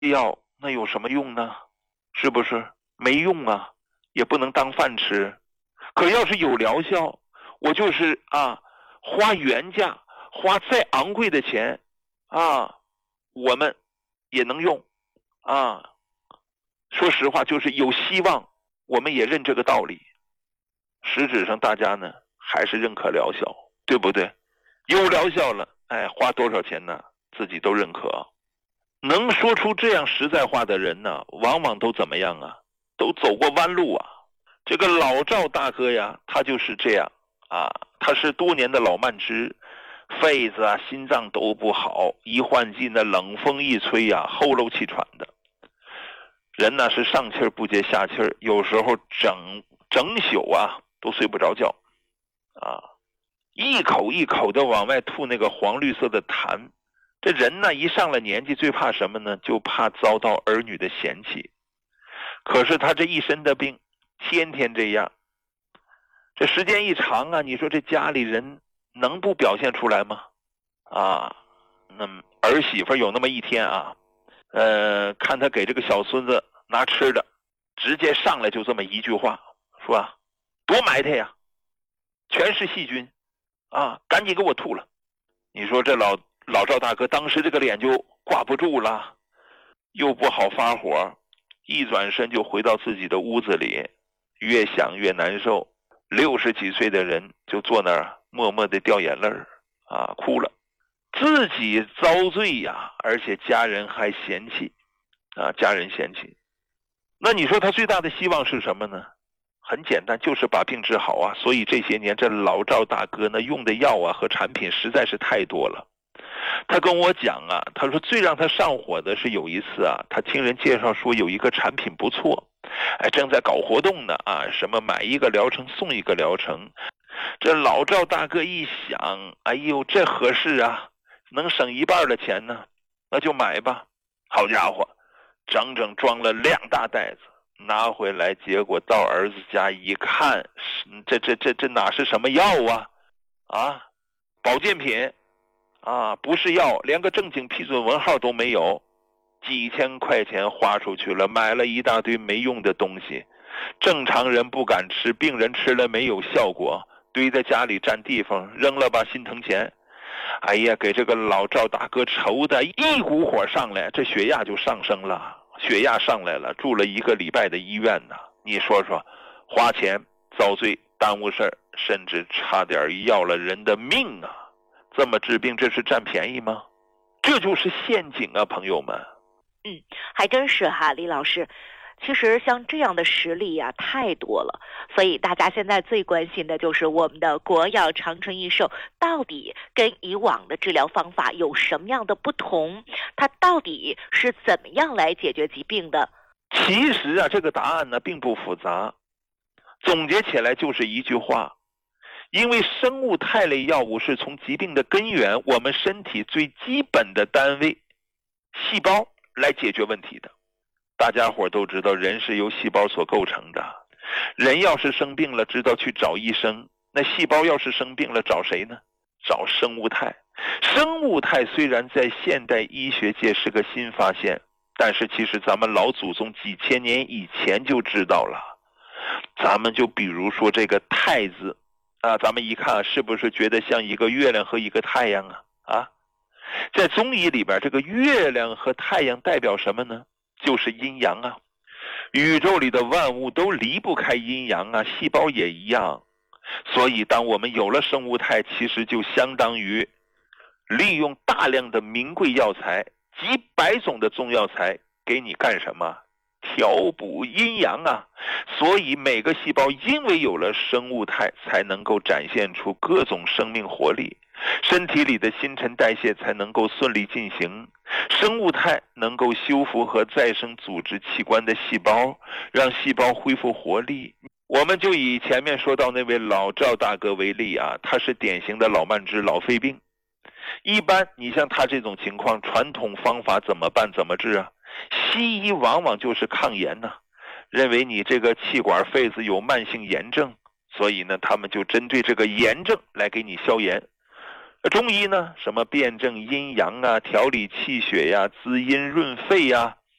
药那有什么用呢？是不是？没用啊，也不能当饭吃。可要是有疗效，我就是花原价，花再昂贵的钱我们也能用说实话，就是有希望，我们也认这个道理。实质上大家呢还是认可疗效，对不对？有疗效了，花多少钱呢自己都认可。能说出这样实在话的人呢，往往都怎么样啊？都走过弯路啊。这个老赵大哥呀，他就是这样他是多年的老慢支，肺子心脏都不好，一换季呢冷风一吹后漏气喘的。人呢是上气不接下气，有时候整宿都睡不着觉一口一口的往外吐那个黄绿色的痰。这人呢一上了年纪，最怕什么呢？就怕遭到儿女的嫌弃。可是他这一身的病，天天这样，这时间一长你说这家里人能不表现出来吗？那儿媳妇有那么一天看他给这个小孙子拿吃的，直接上来就这么一句话，说多埋汰呀，全是细菌赶紧给我吐了。你说这老赵大哥当时这个脸就挂不住了，又不好发火，一转身就回到自己的屋子里，越想越难受。60几岁的人就坐那儿默默的掉眼泪哭了。自己遭罪而且家人还嫌弃家人嫌弃。那你说他最大的希望是什么呢？很简单，就是把病治好所以这些年这老赵大哥呢用的药和产品实在是太多了。他跟我讲他说最让他上火的是有一次他听人介绍说有一个产品不错，正在搞活动呢什么买一个疗程送一个疗程。这老赵大哥一想，哎呦这合适能省一半的钱呢，那就买吧。好家伙，整整装了2大袋子拿回来，结果到儿子家一看，这哪是什么药保健品不是药，连个正经批准文号都没有。几千块钱花出去了，买了一大堆没用的东西，正常人不敢吃，病人吃了没有效果，堆在家里占地方，扔了吧心疼钱。哎呀，给这个老赵大哥愁的一股火上来，这血压就上升了，血压上来了，住了1个礼拜的医院呢。你说说，花钱遭罪，耽误事儿，甚至差点要了人的命这么治病，这是占便宜吗？这就是陷阱朋友们。 还真是李老师。其实像这样的实例太多了，所以大家现在最关心的就是我们的国药长春益寿到底跟以往的治疗方法有什么样的不同，它到底是怎么样来解决疾病的。 其实这个答案呢并不复杂，总结起来就是一句话，因为生物肽类药物是从疾病的根源，我们身体最基本的单位细胞来解决问题的。大家伙都知道人是由细胞所构成的，人要是生病了知道去找医生，那细胞要是生病了找谁呢？找生物肽。生物肽虽然在现代医学界是个新发现，但是其实咱们老祖宗几千年以前就知道了。咱们就比如说这个肽字咱们一看是不是觉得像一个月亮和一个太阳在中医里边，这个月亮和太阳代表什么呢？就是阴阳宇宙里的万物都离不开阴阳细胞也一样。所以当我们有了生物肽，其实就相当于利用大量的名贵药材，几百种的中药材给你干什么？调补阴阳所以每个细胞因为有了生物肽，才能够展现出各种生命活力，身体里的新陈代谢才能够顺利进行，生物肽能够修复和再生组织器官的细胞，让细胞恢复活力。我们就以前面说到那位老赵大哥为例他是典型的老慢支、老肺病。一般你像他这种情况，传统方法怎么办？怎么治西医往往就是抗炎认为你这个气管肺子有慢性炎症，所以呢他们就针对这个炎症来给你消炎。中医呢，什么辨证阴阳调理气血滋阴润肺